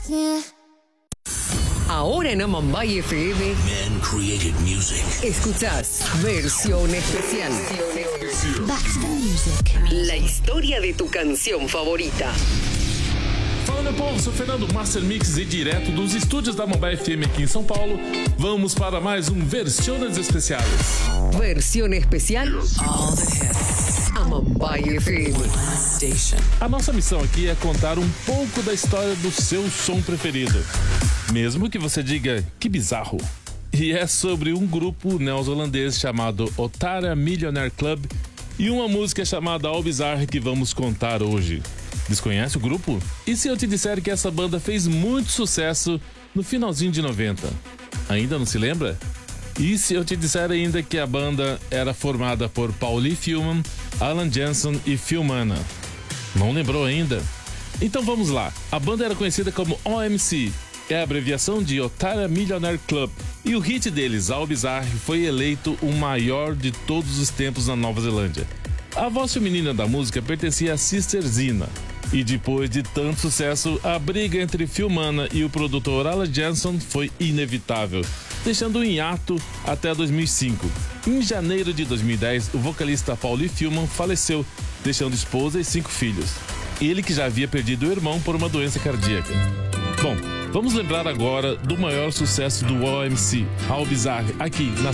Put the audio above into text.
Ahora en Amambay FM, Men created music. escuchás Versión Especial. Back to the music. La historia de tu canción favorita. Fala, meu povo, sou Fernando Master Mix e direto dos estúdios da Mumbai FM aqui em São Paulo, vamos para mais um Versiones Especiales. Versión Especial All the hits. Amambay FM. Station. A nossa missão aqui é contar um pouco da história do seu som preferido, mesmo que você diga que bizarro. E é sobre um grupo neozelandês chamado Ottara Millionaire Club e uma música chamada All Bizarre que vamos contar hoje. Desconhece o grupo? E se eu te disser que essa banda fez muito sucesso no finalzinho de 90? Ainda não se lembra? E se eu te disser ainda que a banda era formada por Paulie Fullman, Alan Jansson e Phil Manna? Não lembrou ainda? Então vamos lá. A banda era conhecida como OMC, é a abreviação de Ottara Millionaire Club, e o hit deles, All Bizarre, foi eleito o maior de todos os tempos na Nova Zelândia. A voz feminina da música pertencia a Sister Zina, e depois de tanto sucesso, a briga entre Phil Manna e o produtor Alan Jansson foi inevitável, deixando em hiato até 2005. Em janeiro de 2010, o vocalista Paulie Fullman faleceu, deixando esposa e 5 filhos. Ele que já havia perdido o irmão por uma doença cardíaca. Bom, vamos lembrar agora do maior sucesso do OMC, All Bizarre, aqui na